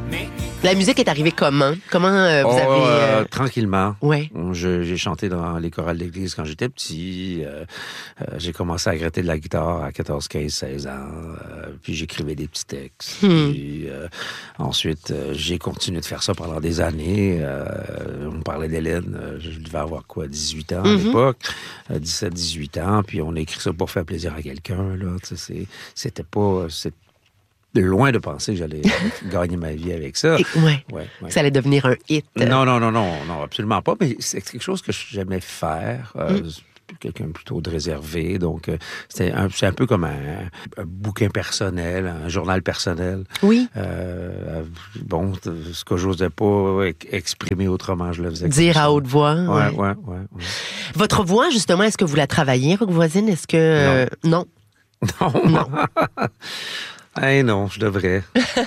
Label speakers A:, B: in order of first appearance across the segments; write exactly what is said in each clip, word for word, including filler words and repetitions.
A: La musique est arrivée comment? Comment euh, vous
B: oh,
A: avez...
B: Euh, tranquillement.
A: Ouais.
B: Je, j'ai chanté dans les chorales d'église quand j'étais petit. Euh, euh, j'ai commencé à gratter de la guitare à quatorze, quinze, seize ans. Euh, puis j'écrivais des petits textes.
A: Hmm.
B: Puis, euh, ensuite, euh, j'ai continué de faire ça pendant des années. Euh, on parlait d'Hélène. Euh, je devais avoir quoi, dix-huit ans à
A: Mm-hmm.
B: l'époque. Euh, dix-sept, dix-huit ans. Puis on a écrit ça pour faire plaisir à quelqu'un. Là. Tu sais, c'est, c'était pas... C'est, de loin de penser que j'allais gagner ma vie avec ça.
A: Et, ouais.
B: Ouais, ouais.
A: Ça allait devenir un hit.
B: Non, non, non, non, non, absolument pas. Mais c'est quelque chose que j'aimais faire. Euh,
A: Mm.
B: Quelqu'un plutôt de réservé. Donc, euh, c'était un, c'est un peu comme un, un bouquin personnel, un journal personnel.
A: Oui.
B: Euh, bon, ce que j'osais pas exprimer autrement, je le faisais.
A: Dire à haute voix.
B: Ouais,
A: Ouais.
B: ouais, ouais, ouais.
A: Votre voix, justement, est-ce que vous la travaillez, Rock Voisine? Est-ce que... euh, non.
B: Non.
A: Non.
B: Eh non, je devrais.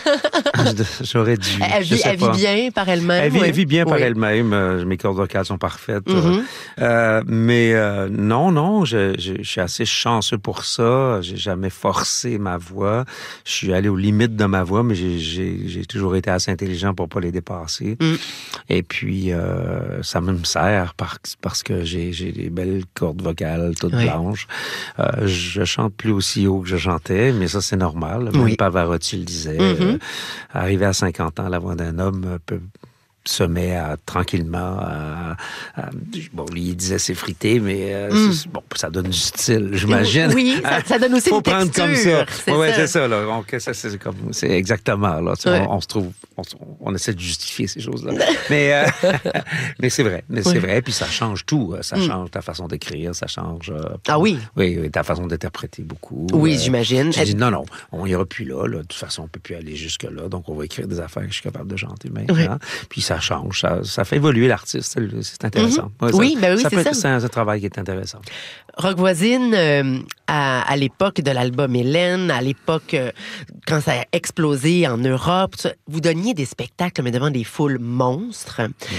B: J'aurais dû.
A: Elle,
B: je
A: vit,
B: sais
A: elle vit
B: pas.
A: bien par elle-même?
B: Elle vit,
A: oui.
B: elle vit bien par
A: Oui.
B: elle-même. Euh, mes cordes vocales sont parfaites.
A: Mm-hmm.
B: Euh, mais euh, non, non, je, je, je suis assez chanceux pour ça. J'ai jamais forcé ma voix. Je suis allé aux limites de ma voix, mais j'ai, j'ai, j'ai toujours été assez intelligent pour pas les dépasser.
A: Mm.
B: Et puis, euh, ça me sert par, parce que j'ai, j'ai des belles cordes vocales toutes
A: Oui.
B: blanches. Euh, je chante plus aussi haut que je chantais, mais ça, c'est normal. Même
A: Oui.
B: Pavarotti le disait.
A: Mm-hmm.
B: Euh, arrivé à cinquante ans, la voix d'un homme peut se met à, tranquillement à, à, bon, lui, il disait s'effriter, mais euh,
A: Mm.
B: c'est, bon, ça donne du style, j'imagine.
A: Oui, ça, ça donne aussi
B: Faut
A: une
B: prendre
A: texture.
B: comme ça.
A: C'est
B: ouais,
A: ça.
B: c'est ça, là. Donc, ça, c'est comme, c'est exactement, là. Tu sais,
A: Ouais.
B: on, on se trouve, on, on essaie de justifier ces choses-là. mais, euh, mais c'est vrai, mais
A: Ouais.
B: c'est vrai. Puis ça change tout. Ça
A: Mm.
B: change ta façon d'écrire, ça change. Euh,
A: Ah oui?
B: Oui, oui, ta façon d'interpréter beaucoup.
A: Oui,
B: Euh,
A: j'imagine.
B: J'ai dit non, non, on ira plus là, là. De toute façon, on peut plus aller jusque-là. Donc, on va écrire des affaires que je suis capable de chanter maintenant.
A: Ouais.
B: Puis ça change, ça, ça fait évoluer l'artiste. C'est, c'est intéressant.
A: Mm-hmm.
B: Ouais, ça,
A: Oui, ben oui,
B: ça
A: c'est
B: peut
A: ça.
B: être- C'est un, c'est un travail qui est intéressant.
A: Rock Voisine, euh, à, à l'époque de l'album Hélène, à l'époque euh, quand ça a explosé en Europe, tout ça, vous donniez des spectacles mais devant des foules monstres.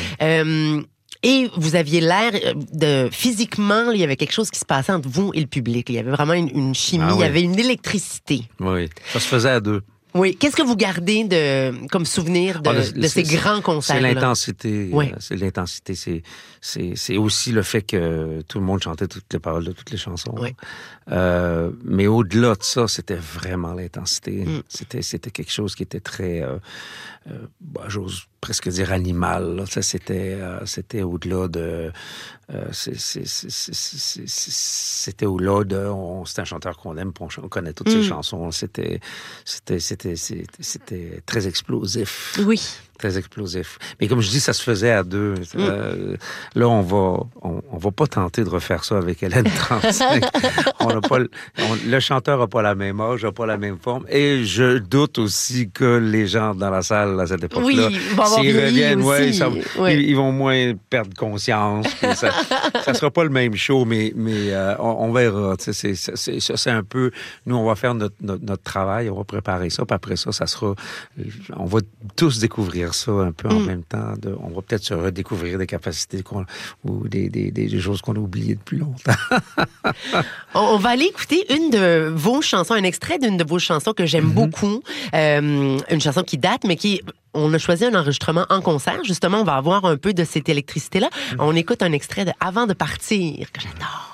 A: Euh, et vous aviez l'air de... Physiquement, il y avait quelque chose qui se passait entre vous et le public. Il y avait vraiment une, une chimie,
B: Ah oui.
A: il y avait une électricité.
B: Oui, ça se faisait à deux.
A: Oui. Qu'est-ce que vous gardez de, comme souvenir de,
B: Ah, le-
A: de
B: le-
A: ces
B: c'est-
A: grands concerts?
B: C'est l'intensité.
A: Ouais.
B: euh, C'est l'intensité. C'est, c'est, c'est aussi le fait que tout le monde chantait toutes les paroles de toutes les chansons.
A: Ouais.
B: Euh, mais au-delà de ça, c'était vraiment l'intensité.
A: Mm.
B: C'était, c'était quelque chose qui était très, euh, euh, bah, j'ose presque dire animal. Là. Ça, c'était, euh, c'était au-delà de, euh, c'est, c'est, c'est, c'est, c'est, c'est, c'était au-delà de, on, c'est un chanteur qu'on aime, on, on connaît toutes
A: Mm.
B: ses chansons. C'était, c'était, c'était, c'était, c'était très explosif.
A: Oui.
B: Très explosif. Mais comme je dis, ça se faisait à deux. Euh, là, on va, on, on va pas tenter de refaire ça avec Hélène trente-cinq. on a pas, le- on- le chanteur a pas la même âge, a pas la même forme. Et je doute aussi que les gens dans la salle à cette époque-là,
A: Oui, ils vont avoir
B: s'ils
A: vieilli
B: reviennent, ouais,
A: aussi.
B: ça-
A: Ouais.
B: ils, ils vont moins perdre conscience. Puis ça, ça sera pas le même show, mais, mais euh, on, on verra. Tu sais, c'est, c'est, c'est, ça, c'est un peu. Nous, on va faire notre, notre, notre travail, on va préparer ça, puis après ça, ça sera. On va tous découvrir ça un peu en
A: Mm.
B: même temps. De, on va peut-être se redécouvrir des capacités qu'on, ou des, des, des choses qu'on a oubliées depuis longtemps.
A: On, on va aller écouter une de vos chansons, un extrait d'une de vos chansons que j'aime
B: Mm-hmm.
A: beaucoup. Euh, une chanson qui date, mais qui... On a choisi un enregistrement en concert. Justement, on va avoir un peu de cette électricité-là.
B: Mm-hmm.
A: On écoute un extrait de Avant de partir, que j'adore.